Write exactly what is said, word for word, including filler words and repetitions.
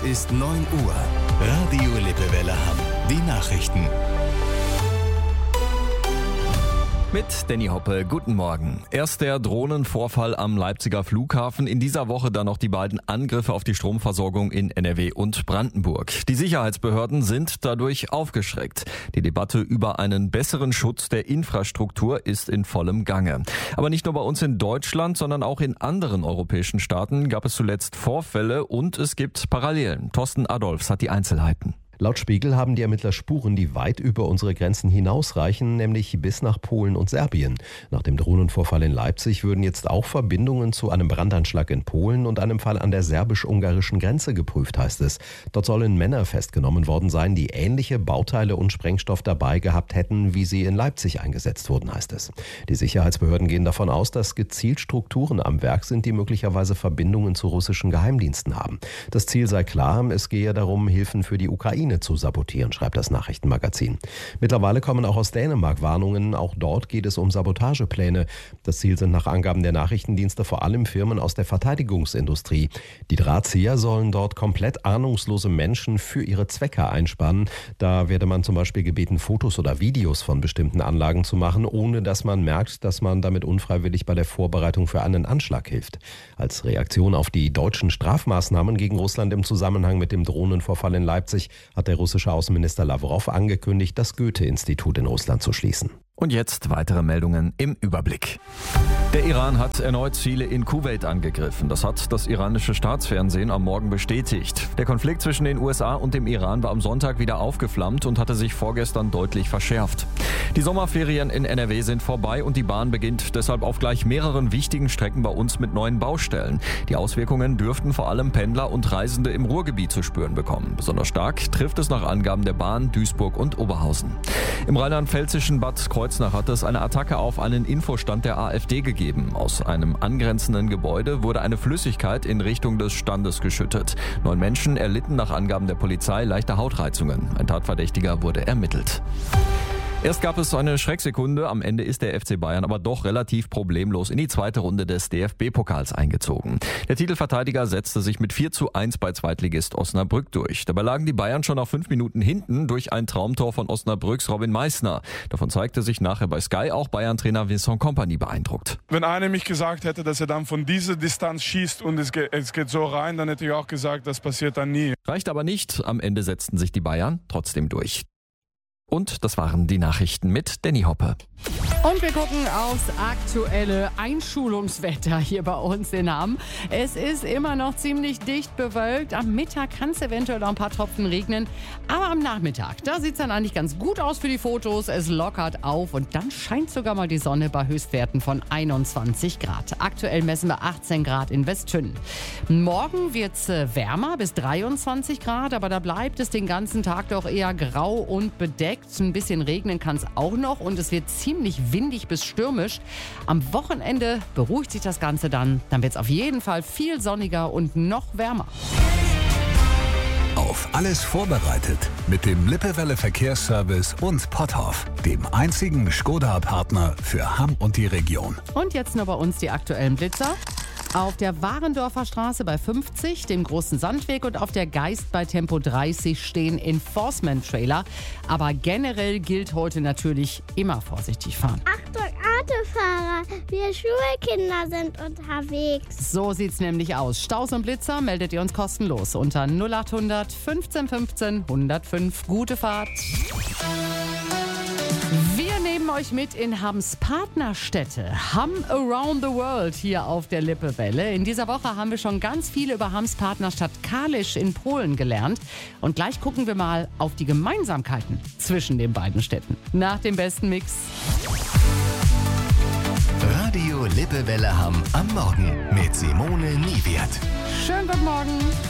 ist neun Uhr. Radio Lippewelle Hamm. Die Nachrichten. Mit Danny Hoppe, guten Morgen. Erst der Drohnenvorfall am Leipziger Flughafen, in dieser Woche dann noch die beiden Angriffe auf die Stromversorgung in N R W und Brandenburg. Die Sicherheitsbehörden sind dadurch aufgeschreckt. Die Debatte über einen besseren Schutz der Infrastruktur ist in vollem Gange. Aber nicht nur bei uns in Deutschland, sondern auch in anderen europäischen Staaten gab es zuletzt Vorfälle und es gibt Parallelen. Thorsten Adolfs hat die Einzelheiten. Laut Spiegel haben die Ermittler Spuren, die weit über unsere Grenzen hinausreichen, nämlich bis nach Polen und Serbien. Nach dem Drohnenvorfall in Leipzig würden jetzt auch Verbindungen zu einem Brandanschlag in Polen und einem Fall an der serbisch-ungarischen Grenze geprüft, heißt es. Dort sollen Männer festgenommen worden sein, die ähnliche Bauteile und Sprengstoff dabei gehabt hätten, wie sie in Leipzig eingesetzt wurden, heißt es. Die Sicherheitsbehörden gehen davon aus, dass gezielt Strukturen am Werk sind, die möglicherweise Verbindungen zu russischen Geheimdiensten haben. Das Ziel sei klar, es gehe darum, Hilfen für die Ukraine zu sabotieren, schreibt das Nachrichtenmagazin. Mittlerweile kommen auch aus Dänemark Warnungen. Auch dort geht es um Sabotagepläne. Das Ziel sind nach Angaben der Nachrichtendienste vor allem Firmen aus der Verteidigungsindustrie. Die Drahtzieher sollen dort komplett ahnungslose Menschen für ihre Zwecke einspannen. Da werde man zum Beispiel gebeten, Fotos oder Videos von bestimmten Anlagen zu machen, ohne dass man merkt, dass man damit unfreiwillig bei der Vorbereitung für einen Anschlag hilft. Als Reaktion auf die deutschen Strafmaßnahmen gegen Russland im Zusammenhang mit dem Drohnenvorfall in Leipzig hat der russische Außenminister Lavrov angekündigt, das Goethe-Institut in Russland zu schließen. Und jetzt weitere Meldungen im Überblick. Der Iran hat erneut Ziele in Kuwait angegriffen. Das hat das iranische Staatsfernsehen am Morgen bestätigt. Der Konflikt zwischen den U S A und dem Iran war am Sonntag wieder aufgeflammt und hatte sich vorgestern deutlich verschärft. Die Sommerferien in N R W sind vorbei und die Bahn beginnt deshalb auf gleich mehreren wichtigen Strecken bei uns mit neuen Baustellen. Die Auswirkungen dürften vor allem Pendler und Reisende im Ruhrgebiet zu spüren bekommen. Besonders stark trifft es nach Angaben der Bahn Duisburg und Oberhausen. Im rheinland-pfälzischen Bad Kreuznach hat es eine Attacke auf einen Infostand der A f D gegeben. Aus einem angrenzenden Gebäude wurde eine Flüssigkeit in Richtung des Standes geschüttet. Neun Menschen erlitten nach Angaben der Polizei leichte Hautreizungen. Ein Tatverdächtiger wurde ermittelt. Erst gab es eine Schrecksekunde, am Ende ist der F C Bayern aber doch relativ problemlos in die zweite Runde des D F B-Pokals eingezogen. Der Titelverteidiger setzte sich mit vier zu eins bei Zweitligist Osnabrück durch. Dabei lagen die Bayern schon nach fünf Minuten hinten durch ein Traumtor von Osnabrücks Robin Meissner. Davon zeigte sich nachher bei Sky auch Bayern-Trainer Vincent Kompany beeindruckt. Wenn einer mich gesagt hätte, dass er dann von dieser Distanz schießt und es geht, es geht so rein, dann hätte ich auch gesagt, das passiert dann nie. Reicht aber nicht, am Ende setzten sich die Bayern trotzdem durch. Und das waren die Nachrichten mit Danny Hoppe. Und wir gucken aufs aktuelle Einschulungswetter hier bei uns in Hamm. Es ist immer noch ziemlich dicht bewölkt. Am Mittag kann es eventuell noch ein paar Tropfen regnen. Aber am Nachmittag, da sieht es dann eigentlich ganz gut aus für die Fotos. Es lockert auf und dann scheint sogar mal die Sonne bei Höchstwerten von einundzwanzig Grad. Aktuell messen wir achtzehn Grad in Westtünn. Morgen wird es wärmer bis dreiundzwanzig Grad, aber da bleibt es den ganzen Tag doch eher grau und bedeckt. Ein bisschen regnen kann es auch noch und es wird ziemlich windig bis stürmisch. Am Wochenende beruhigt sich das Ganze dann. Dann wird es auf jeden Fall viel sonniger und noch wärmer. Auf alles vorbereitet mit dem Lippewelle Verkehrsservice und Potthoff, dem einzigen Skoda-Partner für Hamm und die Region. Und jetzt nur bei uns die aktuellen Blitzer. Auf der Warendorfer Straße bei fünfzig, dem großen Sandweg, und auf der Geist bei Tempo dreißig stehen Enforcement-Trailer. Aber generell gilt heute natürlich immer vorsichtig fahren. Achtung, Autofahrer, wir Schulkinder sind unterwegs. So sieht's nämlich aus. Staus und Blitzer meldet ihr uns kostenlos unter null acht hundert fünfzehn fünfzehn hundertfünf. Gute Fahrt. Wir nehmen euch mit in Hamms Partnerstädte. Hamm Around the World hier auf der Lippewelle. In dieser Woche haben wir schon ganz viel über Hamms Partnerstadt Kalisz in Polen gelernt. Und gleich gucken wir mal auf die Gemeinsamkeiten zwischen den beiden Städten. Nach dem besten Mix. Radio Lippewelle Hamm am Morgen mit Simone Niewert. Schönen guten Morgen.